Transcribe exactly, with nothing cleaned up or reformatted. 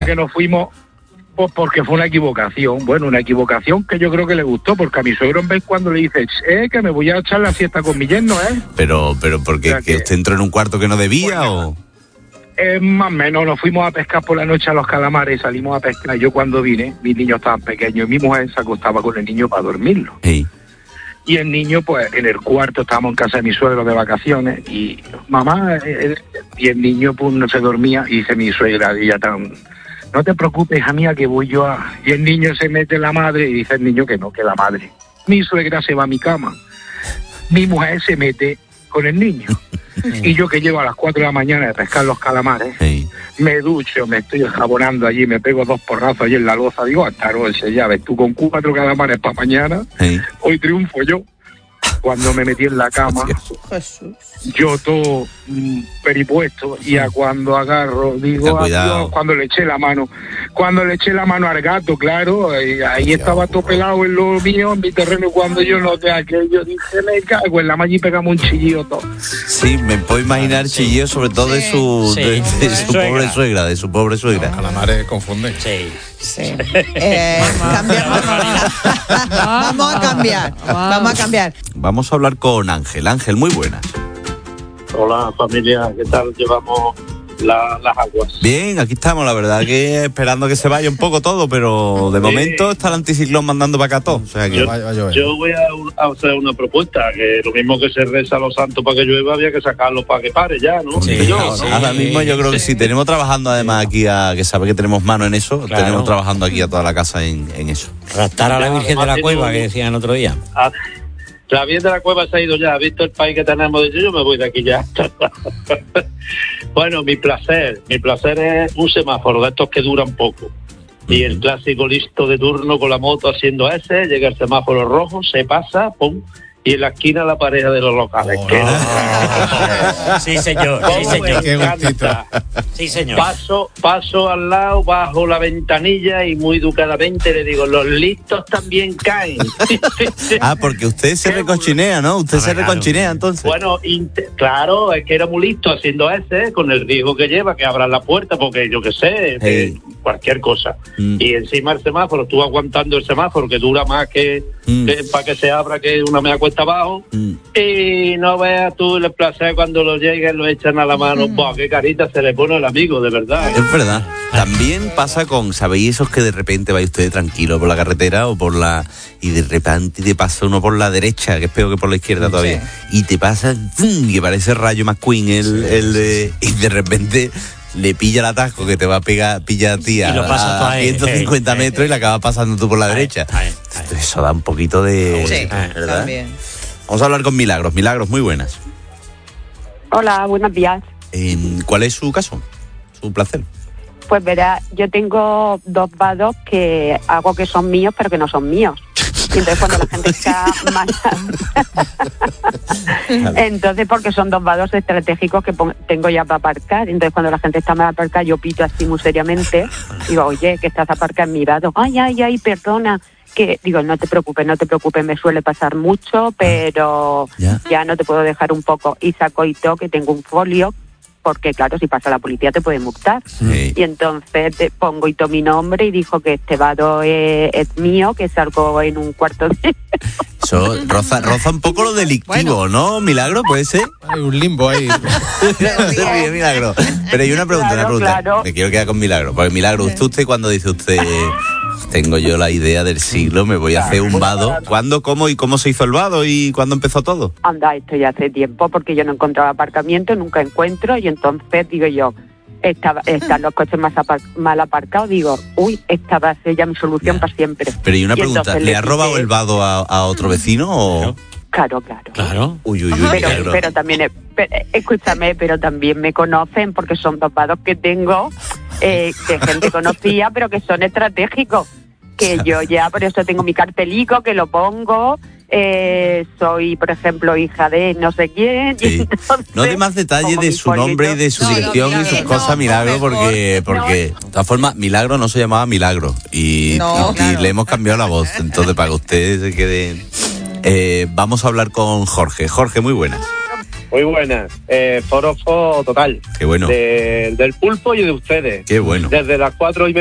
Que nos fuimos, pues porque fue una equivocación. Bueno, una equivocación que yo creo que le gustó, porque a mi suegro en vez cuando le dice, eh, que me voy a echar la siesta con mi yerno, ¿eh? Pero, pero, ¿por qué? O sea, ¿Que que- usted entró en un cuarto que no debía Pues o...? Eh, más o menos, nos fuimos a pescar por la noche a los calamares, salimos a pescar. Yo cuando vine, mis niños estaban pequeños, y mi mujer se acostaba con el niño para dormirlo. Sí. Y el niño, pues, en el cuarto, estábamos en casa de mi suegro de vacaciones, y mamá, eh, eh, y el niño, pues, no se dormía, y dice mi suegra, y ya tan, no te preocupes, hija mía, que voy yo a... Y el niño se mete en la madre, y dice el niño que no, que la madre. Mi suegra se va a mi cama, mi mujer se mete con el niño. Y yo que llego a las cuatro de la mañana de pescar los calamares, Sí. me ducho, me estoy jabonando allí, me pego dos porrazos allí en la loza, digo, hasta noche, ya ves, tú con cuatro calamares para mañana, Sí. hoy triunfo yo. Cuando me metí en la cama, Jesús. yo todo mm, peripuesto, y a cuando agarro, Ten digo, cuidado. adiós, cuando le eché la mano, cuando le eché la mano al gato, claro, y ahí estaba todo pelado en lo mío, en mi terreno, y cuando yo noté aquello, dije, me cago en la malla y pegamos un chillillo todo. Sí, me puedo imaginar chillidos, sobre todo de su, Sí. de, de su Suegra. pobre suegra, de su pobre suegra. Los calamares confunden. Sí. Sí. Eh, cambiamos. Vamos a cambiar. Vamos a cambiar. Vamos a hablar con Ángel. Ángel, muy buenas. Hola familia, ¿qué tal llevamos la, las aguas? Bien, aquí estamos, la verdad que esperando que se vaya un poco todo, pero de Sí. momento está el anticiclón mandando para acá todo. O sea que Yo, va a llover. yo voy a, a hacer una propuesta, que lo mismo que se reza a los santos para que llueva, había que sacarlos para que pare ya, ¿no? Sí, Digo yo, ¿no? sí. ahora mismo yo creo que sí, tenemos trabajando además aquí, a, que sabe que tenemos mano en eso, Claro. tenemos trabajando aquí a toda la casa en, en eso. Raptar a la Ya, Virgen de la además Cueva, tengo- que decían otro día. Ah, la Virgen de la Cueva se ha ido ya, ¿has visto el país que tenemos? De yo me voy de aquí ya. Bueno, mi placer, mi placer es un semáforo de estos que duran poco. Y el clásico listo de turno con la moto haciendo ese, llega el semáforo rojo, se pasa, pum, y en la esquina la pareja de los locales. Oh, que no. Sí, señor, sí, ¿Cómo me señor. Qué encanta? gustito. Sí, señor. Paso, paso al lado, bajo la ventanilla y muy educadamente le digo, los listos también caen. Ah, porque usted se Qué recochinea, ¿no? Usted Ah, se claro. recochinea entonces. Bueno, inte- claro, es que era muy listo haciendo ese, con el riesgo que lleva, que abran la puerta, porque yo qué sé, Hey. eh, cualquier cosa. Mm. Y encima el semáforo, tú aguantando el semáforo, que dura más que, Mm. que para que se abra que una media cuesta abajo. Mm. Y no veas tú el placer cuando lo lleguen, lo echan a la mano. Buah, qué carita se le pone al amigo, de verdad. Es verdad. También pasa con, ¿sabéis esos que de repente vais ustedes tranquilo por la carretera o por la... y de repente te pasa uno por la derecha, que es peor que por la izquierda todavía, y te pasa, ¡zum!, y que parece Rayo McQueen, el, el de- y de repente le pilla el atasco que te va a pegar, pilla a ti a, Y lo pasas tú a ahí. ciento cincuenta Eh, metros y la acabas pasando tú por la Ahí, derecha. ahí, ahí. Esto- Eso da un poquito de... Sí, ¿verdad? también. Vamos a hablar con Milagros. Milagros, muy buenas. Hola, buenos días. Eh, ¿Cuál es su caso? Su placer. Pues verá, yo tengo dos vados que hago que son míos, pero que no son míos. Y entonces cuando la gente está más... entonces porque son dos vados estratégicos que pon- tengo ya para aparcar. Entonces cuando la gente está mal aparcada, yo pito así muy seriamente. Digo, oye, que estás aparcado en mi vado. Ay, ay, ay, perdona. Que digo, no te preocupes, no te preocupes, me suele pasar mucho, pero Ya. ya no te puedo dejar un poco. Y saco y to, que tengo un folio, porque claro, si pasa la policía te puede multar. Sí. Y entonces te pongo y to mi nombre y dijo que este vado es, es mío, que salgo en un cuarto de... Eso roza, roza un poco lo delictivo, ¿no? Milagro, puede ser. Hay un limbo ahí. Se ríe, Milagro. Pero hay una pregunta, Claro, una pregunta. claro. Me quiero quedar con Milagro. Porque Milagro, usted, usted cuando dice usted, tengo yo la idea del siglo, me voy a hacer un vado. ¿Cuándo, cómo y cómo se hizo el vado y cuándo empezó todo? Anda, esto ya hace tiempo, porque yo no encontraba aparcamiento, nunca encuentro, y entonces digo yo, estaba, están los coches más apar- mal aparcados, digo, uy, esta va a ser ya mi solución Ya. para siempre. Pero y una Y pregunta, entonces ¿le le ha robado quité- el vado a, a otro vecino o...? Claro, claro. Claro. Uy, uy, uy, Pero, Milagro. pero también, es- pero, escúchame, pero también me conocen porque son dos vados que tengo eh, de gente conocida, pero que son estratégicos. Que yo ya, por eso tengo mi cartelico, que lo pongo, eh, soy, por ejemplo, hija de no sé quién. y Sí. entonces No dé más detalles pongo de mi su nombre y folito. de su No, no, dirección y Milagro, sus no, cosas, Milagro, mejor. porque, porque de todas formas, Milagro no se llamaba Milagro y, No, y- y claro. le hemos cambiado la voz. Entonces, para que ustedes se queden... Eh, vamos a hablar con Jorge. Jorge, muy buenas. Muy buenas. Eh, forofo total. Qué bueno. De- del pulpo y de ustedes. Qué bueno. Desde las cuatro y